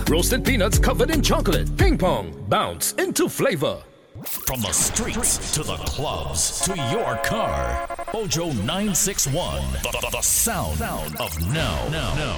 Roasted peanuts covered in chocolate. Ping pong. Bounce into flavor. From the streets to the clubs to your car. Mojo 961. The sound of now.